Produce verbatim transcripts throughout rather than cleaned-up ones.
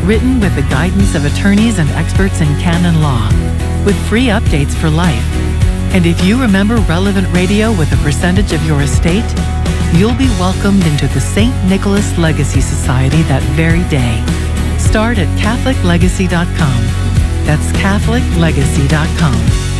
written with the guidance of attorneys and experts in canon law, with free updates for life. And if you remember Relevant Radio with a percentage of your estate, you'll be welcomed into the Saint Nicholas Legacy Society that very day. Start at Catholic Legacy dot com. That's Catholic Legacy dot com.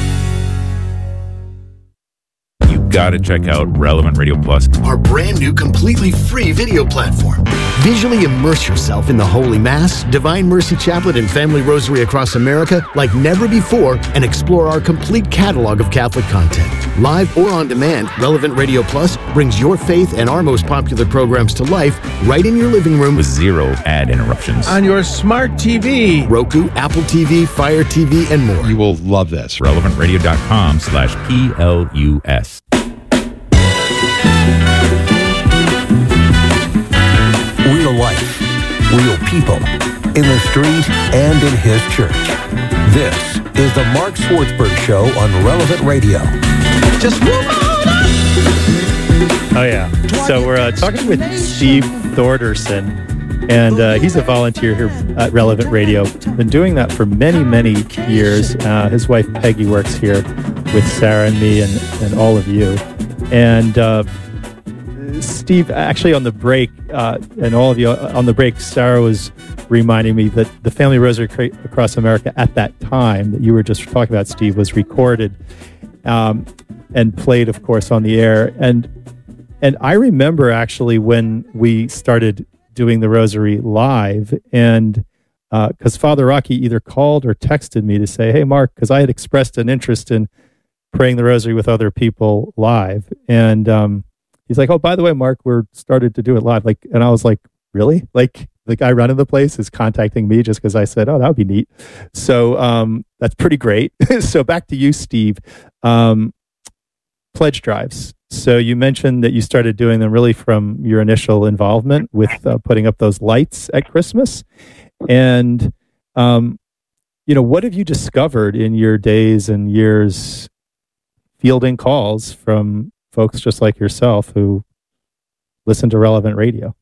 Got to check out Relevant Radio Plus, our brand new completely free video platform. Visually immerse yourself in the Holy Mass, Divine Mercy Chaplet, and Family Rosary across America like never before, and explore our complete catalog of Catholic content. Live or on demand, Relevant Radio Plus brings your faith and our most popular programs to life right in your living room with zero ad interruptions. On your smart T V, Roku, Apple T V, Fire T V, and more. You will love this. relevant radio dot com slash P L U S. Real life, real people, in the street and in his church. This is the Mark Swartzberg Show on Relevant Radio. Just Oh, yeah. So we're uh, talking with Steve Thorderson, and uh, he's a volunteer here at Relevant Radio. Been doing that for many, many years. Uh, his wife, Peggy, works here with Sarah and me and, and all of you. And uh, Steve, actually on the break, uh, and all of you on the break, Sarah was reminding me that the Family Rosary Across America at that time that you were just talking about, Steve, was recorded um, and played, of course, on the air. And and I remember actually when we started doing the Rosary live, and because uh, Father Rocky either called or texted me to say, "Hey, Mark," because I had expressed an interest in praying the Rosary with other people live, and um, he's like, "Oh, by the way, Mark, we're started to do it live." Like, and I was like, "Really?" Like, the guy running the place is contacting me just because I said, "Oh, that would be neat." So um, that's pretty great. So back to you, Steve. Um, pledge drives. So you mentioned that you started doing them really from your initial involvement with uh, putting up those lights at Christmas, and um, you know, what have you discovered in your days and years fielding calls from folks just like yourself who listen to Relevant Radio?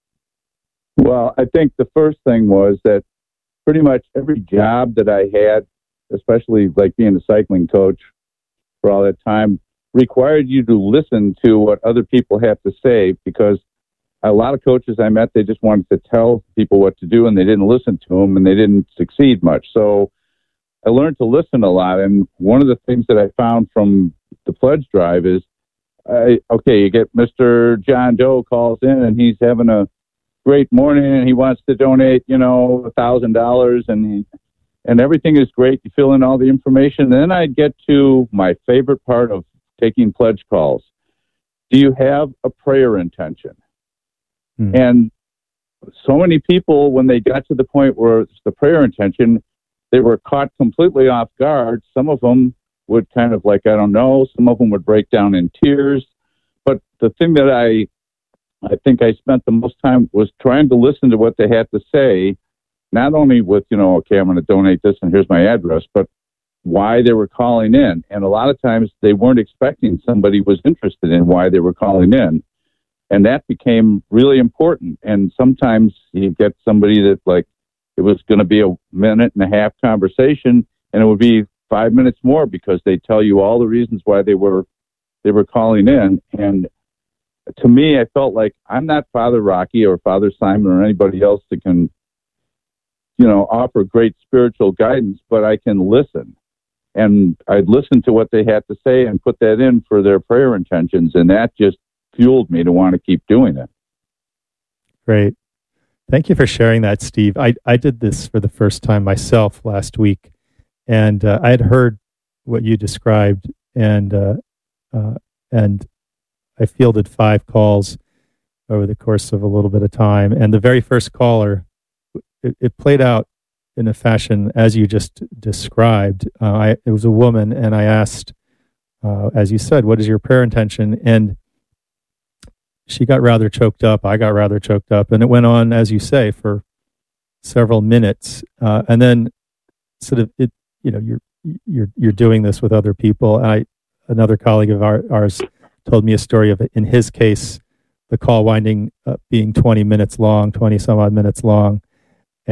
Well, I think the first thing was that pretty much every job that I had, especially like being a cycling coach for all that time, required you to listen to what other people have to say, because a lot of coaches I met, they just wanted to tell people what to do and they didn't listen to them and they didn't succeed much. So I learned to listen a lot. And one of the things that I found from the pledge drive is, I, okay, you get Mister John Doe calls in and he's having a great morning and he wants to donate, you know, a thousand dollars and he, and everything is great. You fill in all the information. Then I'd get to my favorite part of taking pledge calls. Do you have a prayer intention? Hmm. And so many people, when they got to the point where it's the prayer intention, they were caught completely off guard. Some of them would kind of like, I don't know, some of them would break down in tears. But the thing that I, I think I spent the most time was trying to listen to what they had to say, not only with, you know, okay, I'm going to donate this and here's my address, but why they were calling in. And a lot of times they weren't expecting somebody was interested in why they were calling in. And that became really important. And sometimes you get somebody that like, it was going to be a minute and a half conversation and it would be five minutes more because they tell you all the reasons why they were, they were calling in. And to me, I felt like I'm not Father Rocky or Father Simon or anybody else that can, you know, offer great spiritual guidance, but I can listen. And I'd listen to what they had to say and put that in for their prayer intentions. And that just fueled me to want to keep doing it. Great. Thank you for sharing that, Steve. I, I did this for the first time myself last week. And uh, I had heard what you described. And, uh, uh, and I fielded five calls over the course of a little bit of time. And the very first caller, it, it played out in a fashion as you just described. Uh, I, it was a woman, and I asked, uh, as you said, what is your prayer intention? And she got rather choked up. I got rather choked up. And it went on, as you say, for several minutes. Uh, and then sort of, it, you know, you're, you're, you're doing this with other people. I, another colleague of our, ours told me a story of, in his case, the call winding up being twenty minutes long, twenty some odd minutes long.